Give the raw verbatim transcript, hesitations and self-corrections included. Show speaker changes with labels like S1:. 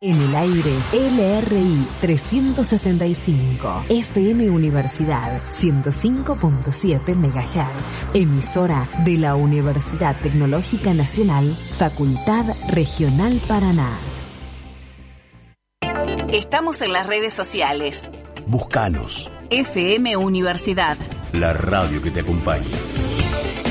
S1: En el aire, L R I trescientos sesenta y cinco, F M Universidad ciento cinco punto siete megahertz, emisora de la Universidad Tecnológica Nacional, Facultad Regional Paraná. Estamos en las redes sociales.
S2: Búscanos.
S1: F M Universidad.
S2: La radio que te acompaña.